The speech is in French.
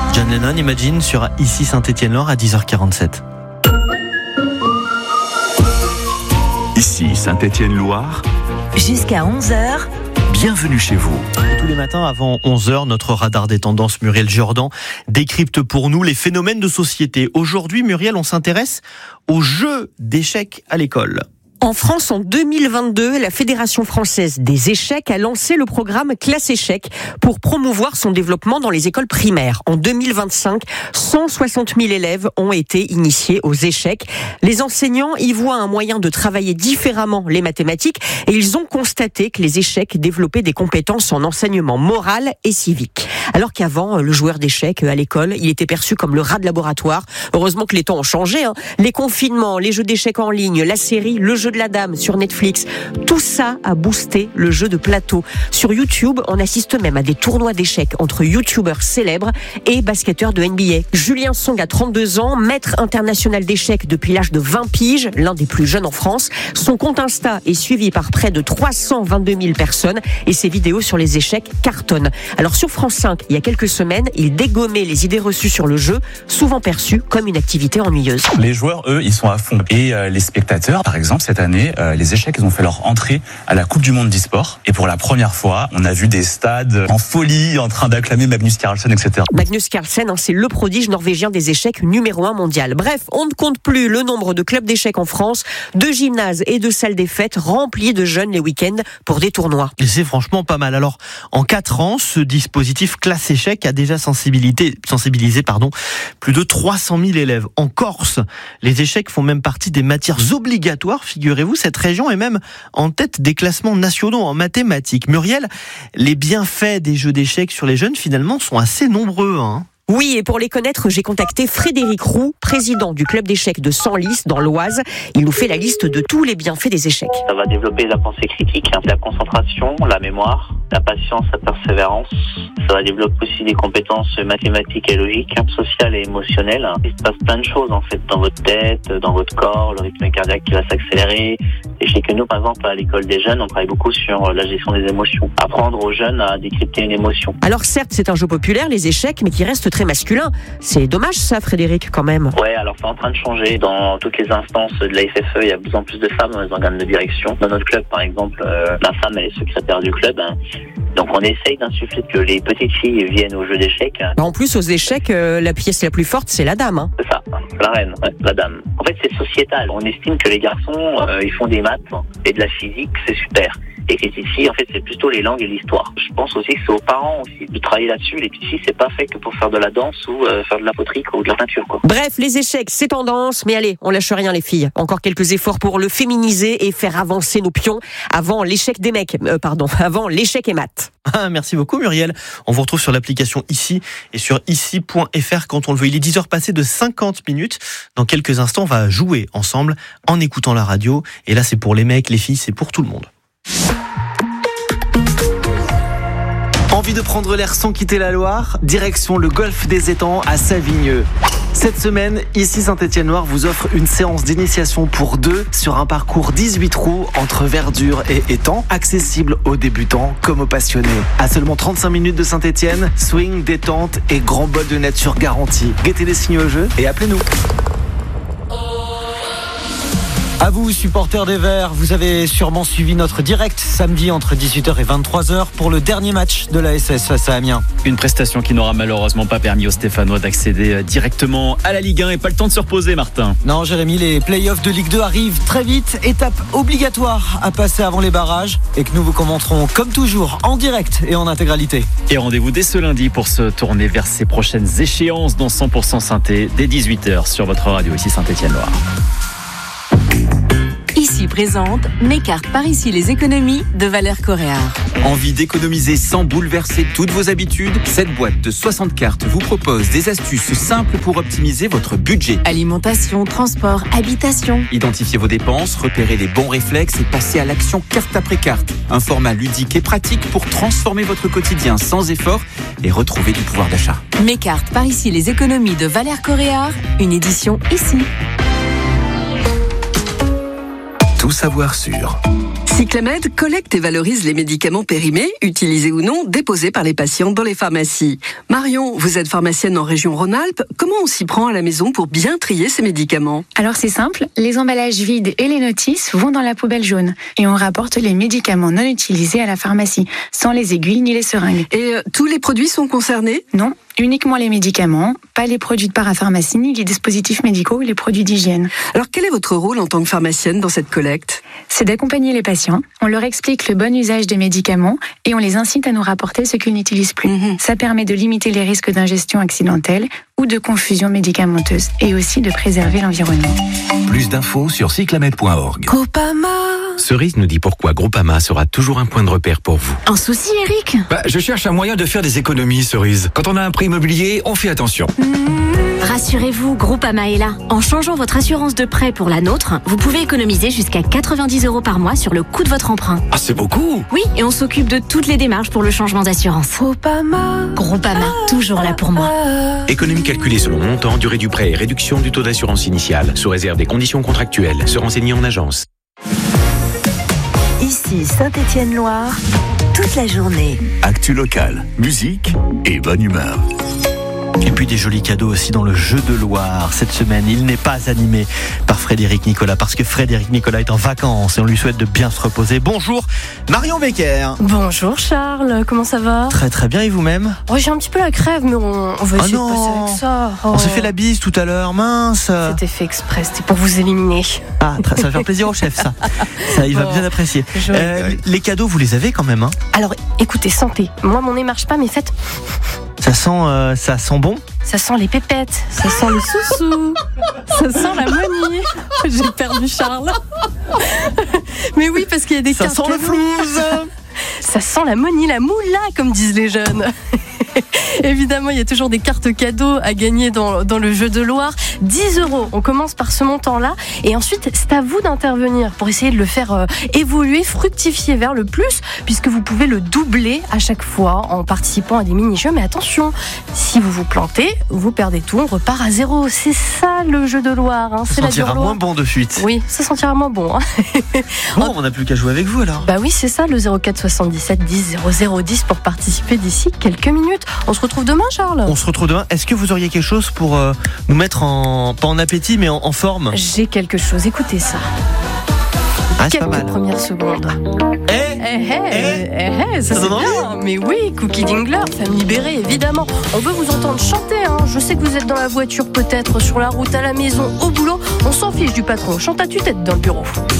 John Lennon, Imagine sur Ici Saint-Étienne-Loire à 10h47. Ici Saint-Étienne-Loire, jusqu'à 11h. bienvenue chez vous. Tous les matins avant 11h, notre radar des tendances Muriel Jourdan décrypte pour nous les phénomènes de société. Aujourd'hui, Muriel, on s'intéresse aux jeux d'échecs à l'école. En France, en 2022, la Fédération française des échecs a lancé le programme Classe Échecs pour promouvoir son développement dans les écoles primaires. En 2025, 160 000 élèves ont été initiés aux échecs. Les enseignants y voient un moyen de travailler différemment les mathématiques et ils ont constaté que les échecs développaient des compétences en enseignement moral et civique. Alors qu'avant, le joueur d'échecs à l'école, il était perçu comme le rat de laboratoire. Heureusement que les temps ont changé. Les confinements, les jeux d'échecs en ligne, la série Le jeu de la dame sur Netflix, tout ça a boosté le jeu de plateau. Sur YouTube, on assiste même à des tournois d'échecs entre youtubeurs célèbres et basketteurs de NBA. Julien Song a 32 ans, maître international d'échecs depuis l'âge de 20 piges, l'un des plus jeunes en France. Son compte Insta est suivi par près de 322 000 personnes et ses vidéos sur les échecs cartonnent. Alors sur France 5, il y a quelques semaines, il dégommait les idées reçues sur le jeu, souvent perçues comme une activité ennuyeuse. Les joueurs, eux, ils sont à fond. Et les spectateurs, par exemple, cette année, les échecs, ils ont fait leur entrée à la Coupe du Monde d'e-sport. Et pour la première fois, on a vu des stades en folie, en train d'acclamer Magnus Carlsen, etc. Magnus Carlsen, c'est le prodige norvégien des échecs numéro 1 mondial. Bref, on ne compte plus le nombre de clubs d'échecs en France, de gymnases et de salles des fêtes remplies de jeunes les week-ends pour des tournois. Et c'est franchement pas mal. Alors, en 4 ans, ce dispositif Classe Échecs a déjà sensibilisé plus de 300 000 élèves. En Corse, les échecs font même partie des matières obligatoires, figurez-vous. Cette région est même en tête des classements nationaux en mathématiques. Muriel, les bienfaits des jeux d'échecs sur les jeunes, finalement, sont assez nombreux, Oui, et pour les connaître, j'ai contacté Frédéric Roux, président du club d'échecs de Senlis, dans l'Oise. Il nous fait la liste de tous les bienfaits des échecs. Ça va développer la pensée critique, la concentration, la mémoire, la patience, la persévérance. Ça va développer aussi des compétences mathématiques et logiques, sociales et émotionnelles. Il se passe plein de choses en fait dans votre tête, dans votre corps, le rythme cardiaque qui va s'accélérer. Et je sais que nous, par exemple, à l'école des jeunes, on travaille beaucoup sur la gestion des émotions. Apprendre aux jeunes à décrypter une émotion. Alors certes, c'est un jeu populaire, les échecs, mais qui reste très masculin. C'est dommage ça, Frédéric, quand même. Ouais, alors c'est en train de changer. Dans toutes les instances de la FFE, il y a de plus en plus de femmes dans les organes de direction. Dans notre club, par exemple, la femme, elle est secrétaire du club. Donc on essaye d'insuffler que les petites filles viennent au jeu d'échecs. En plus, aux échecs, la pièce la plus forte, c'est la dame. C'est ça, la reine, la dame. En fait, c'est sociétal. On estime que les garçons, ils font des maths et de la physique, c'est super. Et que les petites filles, en fait, c'est plutôt les langues et l'histoire. Je pense aussi que c'est aux parents aussi de travailler là-dessus. Les petites filles, c'est pas fait que pour faire de la danse ou faire de la poterie ou de la peinture, quoi. Bref, les échecs, c'est tendance. Mais allez, on lâche rien, les filles. Encore quelques efforts pour le féminiser et faire avancer nos pions avant l'échec des mecs. Avant l'échec et maths. Merci beaucoup, Muriel. On vous retrouve sur l'application Ici et sur ici.fr quand on le veut. Il est 10h passé de 50 minutes. Dans quelques instants, on va jouer ensemble en écoutant la radio. Et là, c'est pour les mecs, les filles, c'est pour tout le monde. Envie de prendre l'air sans quitter la Loire? Direction le golfe des Étangs à Savigneux. Cette semaine, Ici Saint-Étienne-Loire vous offre une séance d'initiation pour 2 sur un parcours 18 trous entre verdure et étang, accessible aux débutants comme aux passionnés. À seulement 35 minutes de Saint-Étienne, swing, détente et grand bol de nature garanti. Guettez les signes au jeu et appelez-nous. À vous, supporters des Verts, vous avez sûrement suivi notre direct samedi entre 18h et 23h pour le dernier match de la SS face à Amiens. Une prestation qui n'aura malheureusement pas permis aux Stéphanois d'accéder directement à la Ligue 1 et pas le temps de se reposer, Martin. Non, Jérémy, les playoffs de Ligue 2 arrivent très vite. Étape obligatoire à passer avant les barrages et que nous vous commenterons comme toujours en direct et en intégralité. Et rendez-vous dès ce lundi pour se tourner vers ces prochaines échéances dans 100% Synthé dès 18h sur votre radio ici Saint-Étienne-Loire. Ici présente mes cartes par ici les économies de Valère Coréard. Envie d'économiser sans bouleverser toutes vos habitudes? Cette boîte de 60 cartes vous propose des astuces simples pour optimiser votre budget. Alimentation, transport, habitation. Identifiez vos dépenses, repérez les bons réflexes et passez à l'action carte après carte. Un format ludique et pratique pour transformer votre quotidien sans effort et retrouver du pouvoir d'achat. Mes cartes par ici les économies de Valère Coréard, une édition Ici. Tout savoir sur Cyclamed collecte et valorise les médicaments périmés, utilisés ou non, déposés par les patients dans les pharmacies. Marion, vous êtes pharmacienne en région Rhône-Alpes. Comment on s'y prend à la maison pour bien trier ces médicaments ? Alors c'est simple, les emballages vides et les notices vont dans la poubelle jaune. Et on rapporte les médicaments non utilisés à la pharmacie, sans les aiguilles ni les seringues. Et tous les produits sont concernés ? Non, uniquement les médicaments, pas les produits de parapharmacie, ni les dispositifs médicaux ou les produits d'hygiène. Alors quel est votre rôle en tant que pharmacienne dans cette collecte ? C'est d'accompagner les patients, on leur explique le bon usage des médicaments et on les incite à nous rapporter ce qu'ils n'utilisent plus. Ça permet de limiter les risques d'ingestion accidentelle ou de confusion médicamenteuse et aussi de préserver l'environnement. Plus d'infos sur cyclamed.org. Groupama. Cerise nous dit pourquoi Groupama sera toujours un point de repère pour vous. Un souci, Eric ? Je cherche un moyen de faire des économies, Cerise. Quand on a un prêt immobilier, on fait attention. Rassurez-vous, Groupama est là. En changeant votre assurance de prêt pour la nôtre, vous pouvez économiser jusqu'à 90 € par mois sur le coût de votre emprunt. Ah, c'est beaucoup! Oui, et on s'occupe de toutes les démarches pour le changement d'assurance. Groupama, toujours là pour moi. Économie calculée selon montant, durée du prêt et réduction du taux d'assurance initiale, sous réserve des conditions contractuelles. Se renseigner en agence. Ici Saint-Étienne-Loire, toute la journée. Actu locale, musique et bonne humeur. Et puis des jolis cadeaux aussi dans le jeu de Loire. Cette semaine, il n'est pas animé par Frédéric Nicolas parce que Frédéric Nicolas est en vacances et on lui souhaite de bien se reposer. Bonjour Marion Becker. Bonjour Charles, comment ça va ? Très très bien, et vous-même ? J'ai un petit peu la crève, mais on va essayer de passer avec ça. On s'est fait la bise tout à l'heure, mince. C'était fait exprès, c'était pour vous éliminer. Ah, ça va faire plaisir au chef ça. Ça, il va bien apprécier. Les cadeaux, vous les avez quand même, hein ? Alors écoutez, santé. Moi mon nez marche pas, mais faites... Ça sent bon ? Ça sent les pépettes, ça sent les sous-sous, ça sent la money. J'ai perdu Charles. Mais oui, parce qu'il y a des cartes. Ça sent le flouze. Ça sent la money, la moula, comme disent les jeunes. Évidemment, il y a toujours des cartes cadeaux à gagner dans le jeu de Loire. 10 €. On commence par ce montant-là. Et ensuite, c'est à vous d'intervenir pour essayer de le faire évoluer, fructifier vers le plus, puisque vous pouvez le doubler à chaque fois en participant à des mini-jeux. Mais attention, si vous vous plantez, vous perdez tout, on repart à 0. C'est ça le jeu de Loire. Hein. Ça sentira moins bon de suite. Oui, ça sentira moins bon. Hein. Bon, on n'a plus qu'à jouer avec vous alors. Bah oui, c'est ça, le 04 77 10 00 10 pour participer d'ici quelques minutes. On se retrouve demain, Charles. On se retrouve demain. Est-ce que vous auriez quelque chose pour nous mettre pas en appétit, mais en forme ? J'ai quelque chose. Écoutez ça. Ah, c'est quelques pas mal. Premières secondes. Ça c'est bien. Mais oui, Cookie Dingler, Femme libérée, évidemment. On veut vous entendre chanter. Hein. Je sais que vous êtes dans la voiture, peut-être sur la route, à la maison, au boulot. On s'en fiche du patron. Chante à tue-tête dans le bureau.